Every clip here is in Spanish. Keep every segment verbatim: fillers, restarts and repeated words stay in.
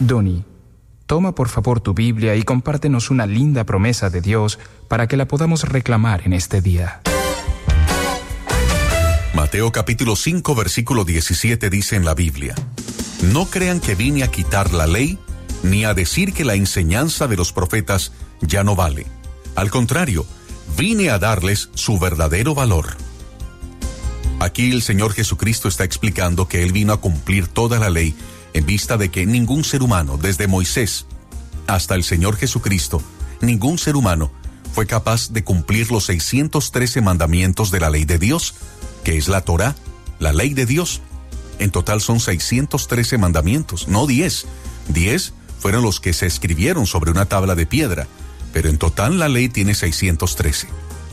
Donny, toma por favor tu Biblia y compártenos una linda promesa de Dios para que la podamos reclamar en este día. Mateo capítulo cinco, versículo diecisiete dice en la Biblia: No crean que vine a quitar la ley, ni a decir que la enseñanza de los profetas ya no vale. Al contrario, vine a darles su verdadero valor. Aquí el Señor Jesucristo está explicando que Él vino a cumplir toda la ley, en vista de que ningún ser humano, desde Moisés hasta el Señor Jesucristo, ningún ser humano fue capaz de cumplir los seiscientos trece mandamientos de la ley de Dios, que es la Torá, la ley de Dios. En total son seiscientos trece mandamientos, no diez. diez fueron los que se escribieron sobre una tabla de piedra, pero en total la ley tiene seiscientos trece.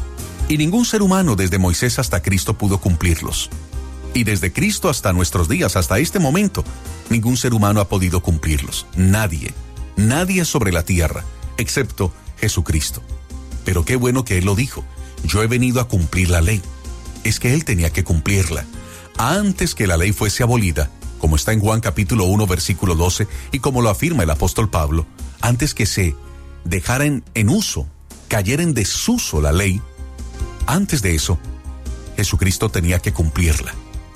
Y ningún ser humano desde Moisés hasta Cristo pudo cumplirlos. Y desde Cristo hasta nuestros días, hasta este momento, ningún ser humano ha podido cumplirlos. Nadie, nadie sobre la tierra, excepto Jesucristo. Pero qué bueno que Él lo dijo: yo he venido a cumplir la ley. Es que Él tenía que cumplirla antes que la ley fuese abolida, como está en Juan capítulo uno, versículo doce, y como lo afirma el apóstol Pablo, antes que se dejara en, en uso, cayera en desuso la ley. Antes de eso, Jesucristo tenía que cumplirla.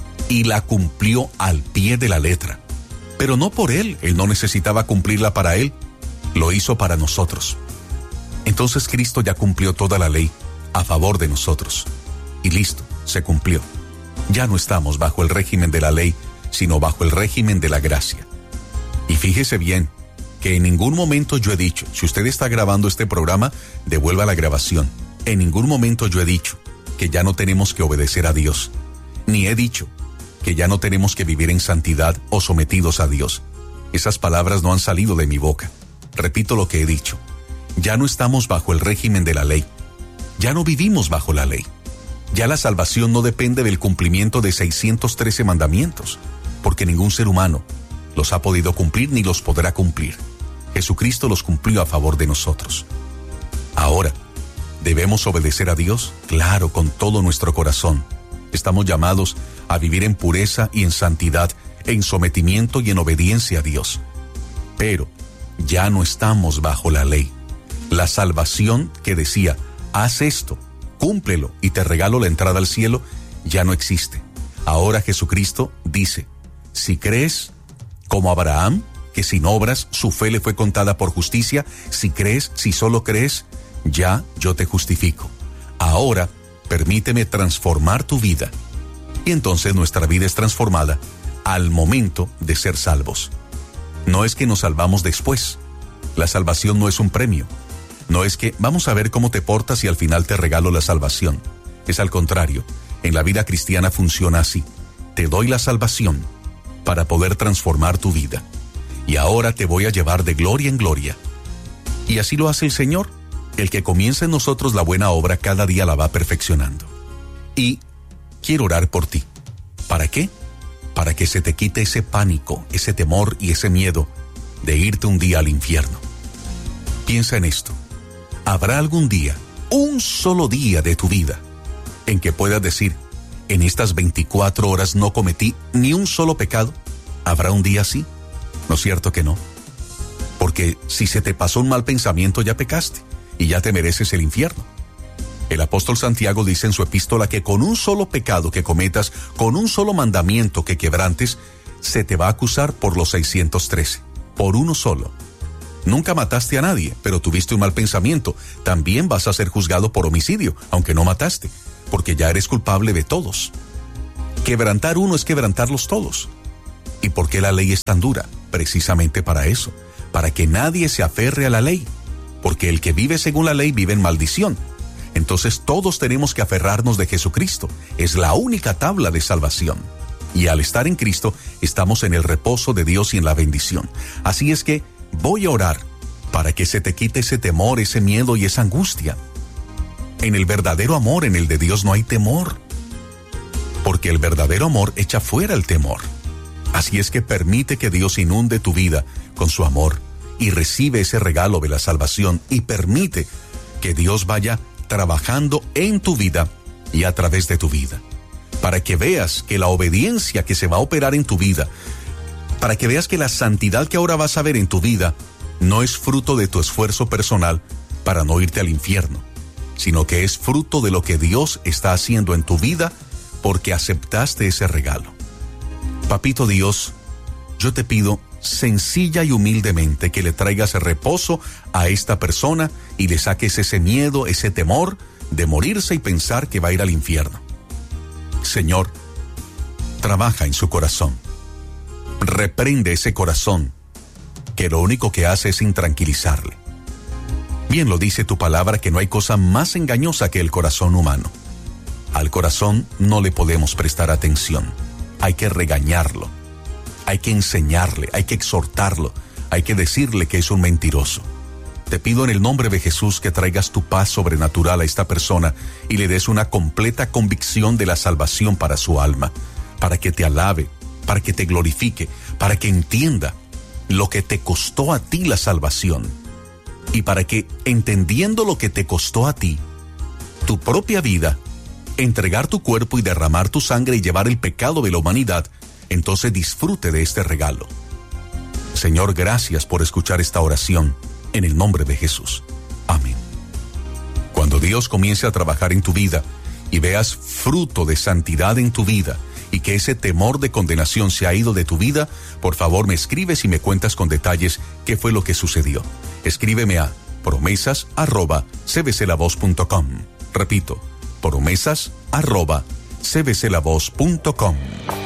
Y la cumplió al pie de la letra. Pero no por Él, Él no necesitaba cumplirla para Él, lo hizo para nosotros. Entonces Cristo ya cumplió toda la ley a favor de nosotros. Y listo, se cumplió. Ya no estamos bajo el régimen de la ley, sino bajo el régimen de la gracia. Y fíjese bien, que en ningún momento yo he dicho, si usted está grabando este programa, devuelva la grabación. En ningún momento yo he dicho que ya no tenemos que obedecer a Dios. Ni he dicho que ya no tenemos que vivir en santidad o sometidos a Dios. Esas palabras no han salido de mi boca. Repito lo que he dicho. Ya no estamos bajo el régimen de la ley. Ya no vivimos bajo la ley. Ya la salvación no depende del cumplimiento de seiscientos trece mandamientos, porque ningún ser humano los ha podido cumplir ni los podrá cumplir. Jesucristo los cumplió a favor de nosotros. Ahora, ¿debemos obedecer a Dios? Claro, con todo nuestro corazón. Estamos llamados a vivir en pureza y en santidad, en sometimiento y en obediencia a Dios. Pero ya no estamos bajo la ley. La salvación que decía, haz esto, cúmplelo y te regalo la entrada al cielo, ya no existe. Ahora Jesucristo dice, si crees como Abraham, que sin obras su fe le fue contada por justicia, si crees, si solo crees, ya yo te justifico. Ahora, permíteme transformar tu vida. Y entonces nuestra vida es transformada al momento de ser salvos. No es que nos salvamos después. La salvación no es un premio. No es que vamos a ver cómo te portas y al final te regalo la salvación. Es al contrario. En la vida cristiana funciona así. Te doy la salvación para poder transformar tu vida. Y ahora te voy a llevar de gloria en gloria. Y así lo hace el Señor. El que comienza en nosotros la buena obra cada día la va perfeccionando. Y quiero orar por ti. ¿Para qué? Para que se te quite ese pánico, ese temor y ese miedo de irte un día al infierno. Piensa en esto. ¿Habrá algún día, un solo día de tu vida, en que puedas decir, en estas veinticuatro horas no cometí ni un solo pecado? ¿Habrá un día así? ¿No es cierto que no? Porque si se te pasó un mal pensamiento ya pecaste y ya te mereces el infierno. El apóstol Santiago dice en su epístola que con un solo pecado que cometas, con un solo mandamiento que quebrantes, se te va a acusar por los seiscientos trece, por uno solo. Nunca mataste a nadie, pero tuviste un mal pensamiento. También vas a ser juzgado por homicidio, aunque no mataste, porque ya eres culpable de todos. Quebrantar uno es quebrantarlos todos. ¿Y por qué la ley es tan dura? Precisamente para eso, para que nadie se aferre a la ley, porque el que vive según la ley vive en maldición. Entonces todos tenemos que aferrarnos de Jesucristo. Es la única tabla de salvación. Y al estar en Cristo, estamos en el reposo de Dios y en la bendición. Así es que voy a orar para que se te quite ese temor, ese miedo y esa angustia. En el verdadero amor, en el de Dios, no hay temor, porque el verdadero amor echa fuera el temor. Así es que permite que Dios inunde tu vida con su amor y recibe ese regalo de la salvación y permite que Dios vaya trabajando en tu vida y a través de tu vida, para que veas que la obediencia que se va a operar en tu vida para que veas que la santidad que ahora vas a ver en tu vida no es fruto de tu esfuerzo personal para no irte al infierno, sino que es fruto de lo que Dios está haciendo en tu vida porque aceptaste ese regalo. Papito Dios, yo te pido sencilla y humildemente que le traigas reposo a esta persona y le saques ese miedo, ese temor de morirse y pensar que va a ir al infierno. Señor, trabaja en su corazón. Reprende ese corazón que lo único que hace es intranquilizarle. Bien lo dice tu palabra que no hay cosa más engañosa que el corazón humano. Al corazón no le podemos prestar atención. Hay que regañarlo, hay que enseñarle, hay que exhortarlo, hay que decirle que es un mentiroso. Te pido en el nombre de Jesús que traigas tu paz sobrenatural a esta persona y le des una completa convicción de la salvación para su alma, para que te alabe, para que te glorifique, para que entienda lo que te costó a ti la salvación y para que, entendiendo lo que te costó a ti, tu propia vida, entregar tu cuerpo y derramar tu sangre y llevar el pecado de la humanidad, entonces disfrute de este regalo. Señor, gracias por escuchar esta oración en el nombre de Jesús. Amén. Cuando Dios comience a trabajar en tu vida y veas fruto de santidad en tu vida y que ese temor de condenación se ha ido de tu vida, por favor me escribes y me cuentas con detalles qué fue lo que sucedió. Escríbeme a promesas arroba c b c la voz punto com. Repito, promesas arroba c b c la voz punto com.